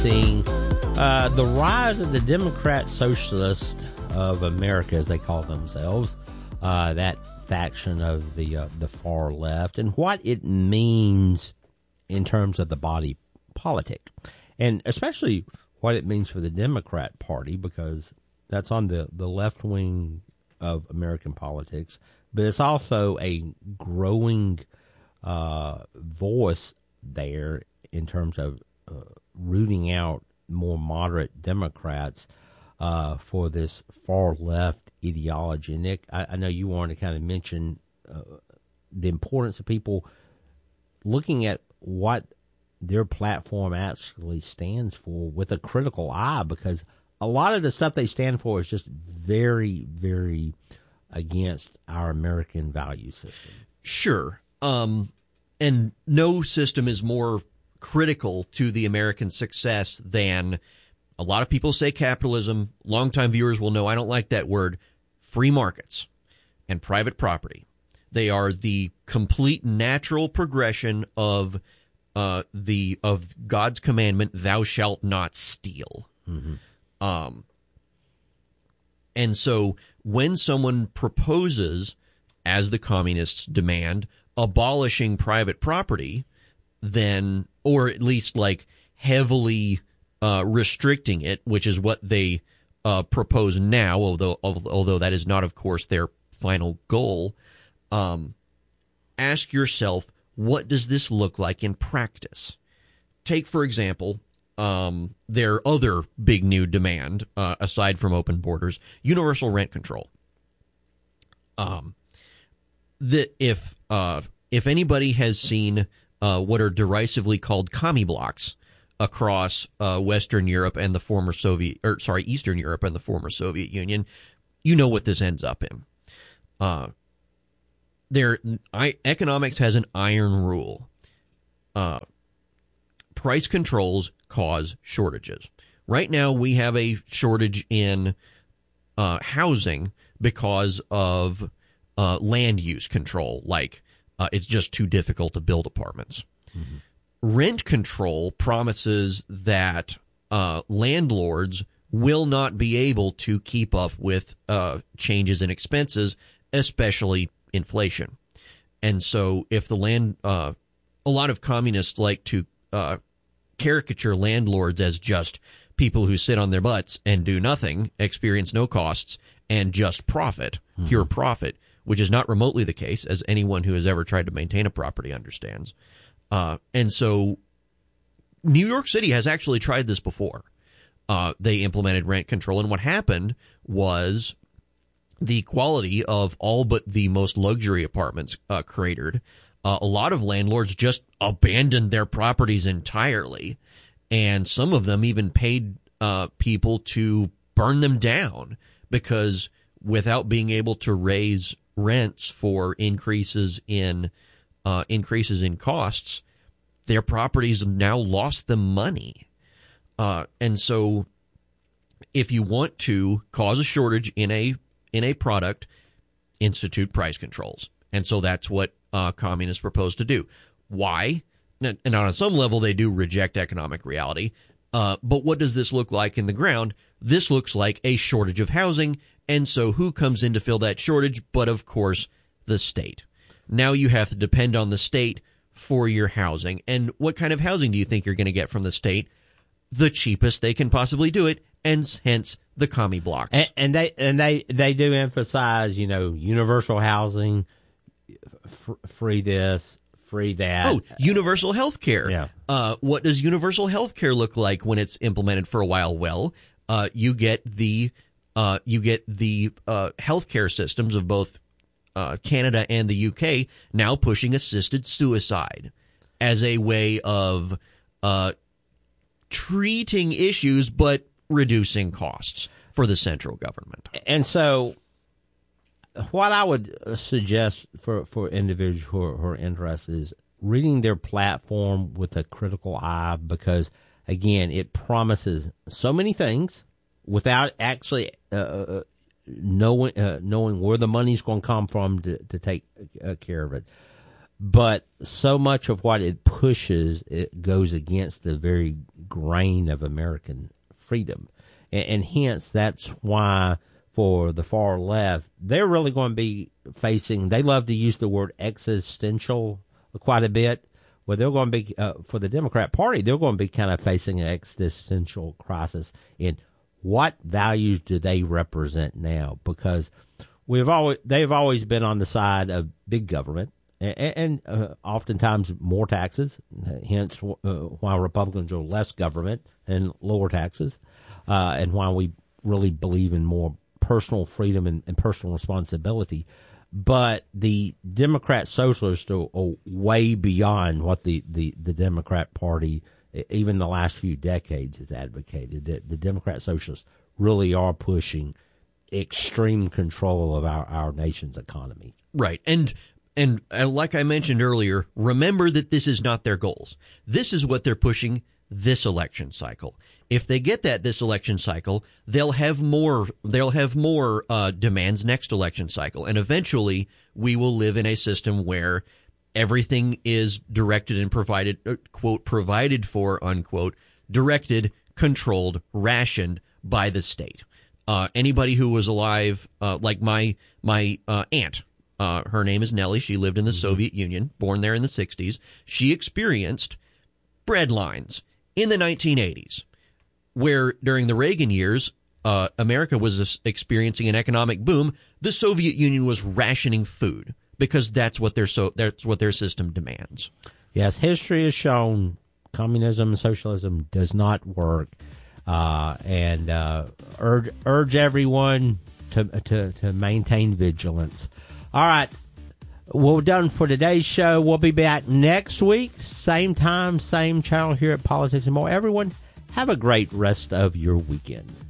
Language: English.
The rise of the Democrat Socialist of America, as they call themselves, that faction of the far left, and what it means in terms of the body politic, and especially what it means for the Democrat Party, because that's on the left wing of American politics, but it's also a growing voice there in terms of rooting out more moderate Democrats for this far left ideology. Nick, I know you wanted to kind of mention the importance of people looking at what their platform actually stands for with a critical eye, because a lot of the stuff they stand for is just very, very against our American value system. Sure. And no system is more critical to the American success than, a lot of people say capitalism. Longtime viewers will know I don't like that word. Free markets and private property. They are the complete natural progression of God's commandment, "Thou shalt not steal." Mm-hmm. And so when someone proposes, as the communists demand, abolishing private property, then, or at least like heavily restricting it, which is what they propose now, although that is not, of course, their final goal. Ask yourself, what does this look like in practice? Take, for example, their other big new demand, aside from open borders, universal rent control. If anybody has seen what are derisively called commie blocks across Western Europe and the former Eastern Europe and the former Soviet Union, you know what this ends up in. Economics has an iron rule. Price controls cause shortages. Right now, we have a shortage in housing because of land use control, like it's just too difficult to build apartments. Mm-hmm. Rent control promises that landlords will not be able to keep up with changes in expenses, especially inflation. And so if a lot of communists like to caricature landlords as just people who sit on their butts and do nothing, experience no costs, and just profit, pure profit, which is not remotely the case, as anyone who has ever tried to maintain a property understands. And so New York City has actually tried this before. They implemented rent control, and what happened was the quality of all but the most luxury apartments cratered. A lot of landlords just abandoned their properties entirely, and some of them even paid people to burn them down, because without being able to raise rents for increases in costs, their properties now lost them money. And so if you want to cause a shortage in a product, institute price controls. And so that's what communists propose to do. Why? And on some level, they do reject economic reality. But what does this look like in the ground? This looks like a shortage of housing. And so who comes in to fill that shortage? But, of course, the state. Now you have to depend on the state for your housing. And what kind of housing do you think you're going to get from the state? The cheapest they can possibly do it, and hence the commie blocks. And they do emphasize, universal housing, free this, free that. Oh, universal health care. Yeah. What does universal health care look like when it's implemented for a while? Well, you get the health care systems of both Canada and the UK now pushing assisted suicide as a way of treating issues but reducing costs for the central government. And so what I would suggest for individuals who are interested is reading their platform with a critical eye, because, again, it promises so many things without actually knowing where the money's going to come from to take care of it. but so much of what it pushes, it goes against the very grain of American freedom. And hence, that's why for the far left, they're really going to be facing, they love to use the word existential quite a bit. Well, they're going to be, for the Democrat Party, they're going to be kind of facing an existential crisis in what values do they represent now? Because they've always been on the side of big government and oftentimes more taxes, hence why Republicans are less government and lower taxes, and why we really believe in more personal freedom and personal responsibility. But the Democrat Socialists are way beyond what the Democrat Party, even the last few decades, has advocated. The Democrat Socialists really are pushing extreme control of our nation's economy. Right. And like I mentioned earlier, remember that this is not their goals. This is what they're pushing this election cycle. If they get that this election cycle, they'll have more demands next election cycle. And eventually we will live in a system where everything is directed and provided, quote, provided for, unquote, directed, controlled, rationed by the state. Anybody who was alive, like my aunt, her name is Nellie. She lived in the Soviet Union, born there in the 60s. She experienced bread lines in the 1980s, where during the Reagan years, America was experiencing an economic boom. The Soviet Union was rationing food because that's what their system demands. Yes, history has shown communism and socialism does not work, and urge everyone to maintain vigilance. All right, we're done for today's show. We'll be back next week, same time, same channel here at Politics and More. Everyone, have a great rest of your weekend.